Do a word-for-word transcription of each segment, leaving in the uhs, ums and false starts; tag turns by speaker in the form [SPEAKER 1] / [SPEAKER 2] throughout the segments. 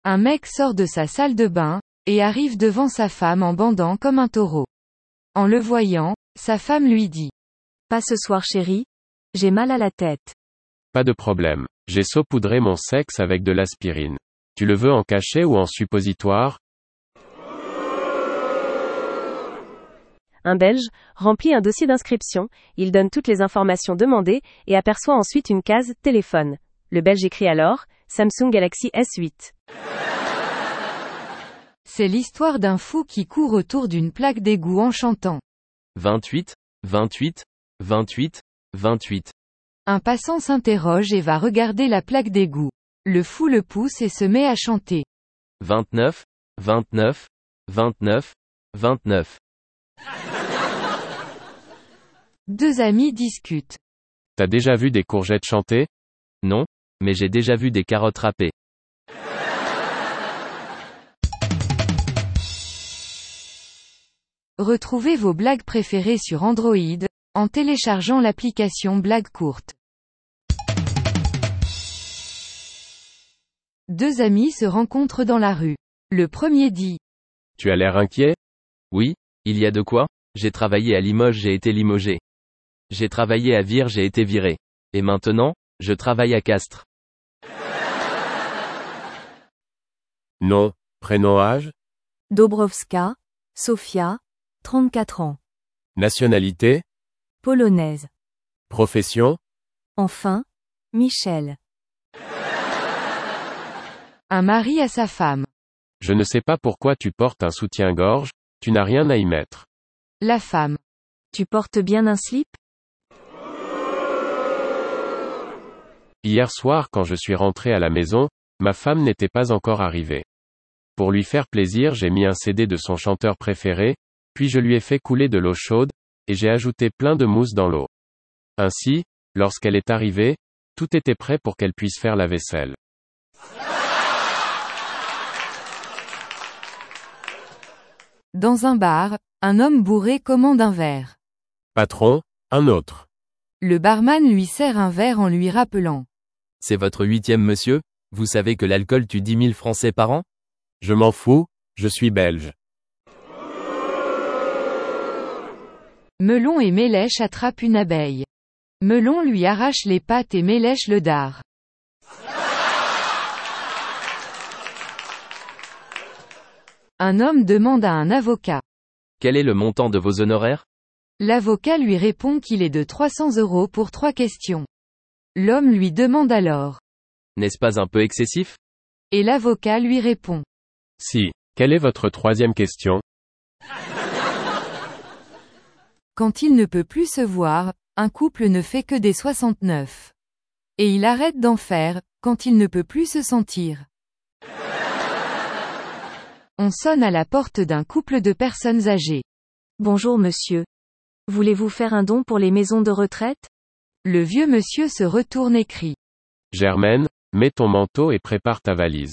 [SPEAKER 1] Un mec sort de sa salle de bain, et arrive devant sa femme en bandant comme un taureau. En le voyant, sa femme lui dit.
[SPEAKER 2] Pas ce soir chérie. J'ai mal à la tête.
[SPEAKER 3] Pas de problème. J'ai saupoudré mon sexe avec de l'aspirine. Tu le veux en cachet ou en suppositoire?
[SPEAKER 2] Un Belge remplit un dossier d'inscription, il donne toutes les informations demandées, et aperçoit ensuite une case « Téléphone ». Le Belge écrit alors « Samsung Galaxy S huit ».
[SPEAKER 1] C'est l'histoire d'un fou qui court autour d'une plaque d'égout en chantant.
[SPEAKER 4] vingt-huit, vingt-huit, vingt-huit, vingt-huit.
[SPEAKER 1] Un passant s'interroge et va regarder la plaque d'égout. Le fou le pousse et se met à chanter.
[SPEAKER 4] vingt-neuf, vingt-neuf, vingt-neuf, vingt-neuf.
[SPEAKER 1] Deux amis discutent.
[SPEAKER 3] T'as déjà vu des courgettes chanter?
[SPEAKER 4] Non, mais j'ai déjà vu des carottes râpées.
[SPEAKER 1] Retrouvez vos blagues préférées sur Android, en téléchargeant l'application Blague Courte. Deux amis se rencontrent dans la rue. Le premier dit.
[SPEAKER 3] Tu as l'air inquiet?
[SPEAKER 4] Oui, il y a de quoi? J'ai travaillé à Limoges, j'ai été limogé. J'ai travaillé à Vire, j'ai été viré. Et maintenant, je travaille à Castres.
[SPEAKER 3] Non. Prénom, âge?
[SPEAKER 2] Dobrowska, Sofia, trente-quatre ans.
[SPEAKER 3] Nationalité?
[SPEAKER 2] Polonaise.
[SPEAKER 3] Profession?
[SPEAKER 2] Enfin, Michel.
[SPEAKER 1] Un mari à sa femme.
[SPEAKER 3] Je ne sais pas pourquoi tu portes un soutien-gorge, tu n'as rien à y mettre.
[SPEAKER 1] La femme.
[SPEAKER 2] Tu portes bien un slip?
[SPEAKER 3] Hier soir quand je suis rentré à la maison, ma femme n'était pas encore arrivée. Pour lui faire plaisir, j'ai mis un C D de son chanteur préféré, puis je lui ai fait couler de l'eau chaude, et j'ai ajouté plein de mousse dans l'eau. Ainsi, lorsqu'elle est arrivée, tout était prêt pour qu'elle puisse faire la vaisselle.
[SPEAKER 1] Dans un bar, un homme bourré commande un verre.
[SPEAKER 3] Patron, un autre.
[SPEAKER 1] Le barman lui sert un verre en lui rappelant.
[SPEAKER 4] C'est votre huitième monsieur? Vous savez que l'alcool tue dix mille Français par an?
[SPEAKER 3] Je m'en fous, je suis belge.
[SPEAKER 1] Melon et Mélèche attrapent une abeille. Melon lui arrache les pattes et Mélèche le dard. Un homme demande à un avocat.
[SPEAKER 4] Quel est le montant de vos honoraires?
[SPEAKER 1] L'avocat lui répond qu'il est de trois cents euros pour trois questions. L'homme lui demande alors.
[SPEAKER 4] N'est-ce pas un peu excessif?
[SPEAKER 1] Et l'avocat lui répond.
[SPEAKER 3] Si. Quelle est votre troisième question?
[SPEAKER 1] Quand il ne peut plus se voir, un couple ne fait que des soixante-neuf. Et il arrête d'en faire, quand il ne peut plus se sentir. On sonne à la porte d'un couple de personnes âgées.
[SPEAKER 2] Bonjour monsieur. Voulez-vous faire un don pour les maisons de retraite?
[SPEAKER 1] Le vieux monsieur se retourne et crie.
[SPEAKER 3] Germaine, mets ton manteau et prépare ta valise.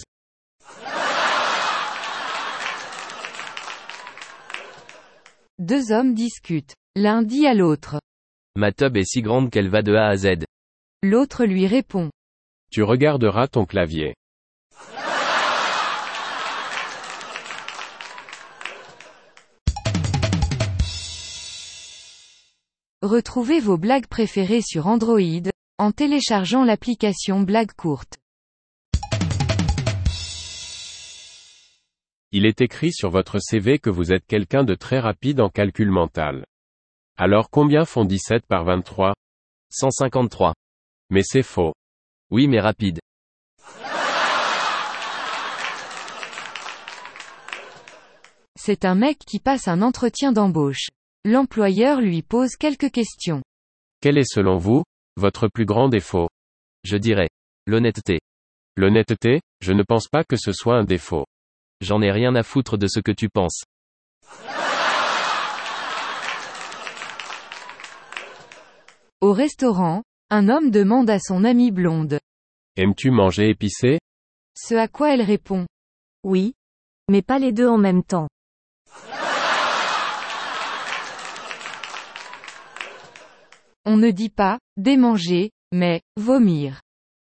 [SPEAKER 1] Deux hommes discutent. L'un dit à l'autre.
[SPEAKER 4] Ma tub est si grande qu'elle va de A à Z.
[SPEAKER 1] L'autre lui répond.
[SPEAKER 3] Tu regarderas ton clavier.
[SPEAKER 1] Retrouvez vos blagues préférées sur Android, en téléchargeant l'application Blague Courte.
[SPEAKER 3] Il est écrit sur votre C V que vous êtes quelqu'un de très rapide en calcul mental. Alors combien font dix-sept par vingt-trois?
[SPEAKER 4] cent cinquante-trois.
[SPEAKER 3] Mais c'est faux.
[SPEAKER 4] Oui mais rapide.
[SPEAKER 1] C'est un mec qui passe un entretien d'embauche. L'employeur lui pose quelques questions.
[SPEAKER 3] Quel est selon vous, votre plus grand défaut?
[SPEAKER 4] Je dirais. L'honnêteté.
[SPEAKER 3] L'honnêteté, je ne pense pas que ce soit un défaut.
[SPEAKER 4] J'en ai rien à foutre de ce que tu penses.
[SPEAKER 1] Au restaurant, un homme demande à son amie blonde.
[SPEAKER 3] Aimes-tu manger épicé?
[SPEAKER 1] Ce à quoi elle répond.
[SPEAKER 2] Oui. Mais pas les deux en même temps.
[SPEAKER 1] On ne dit pas, démanger, mais, vomir.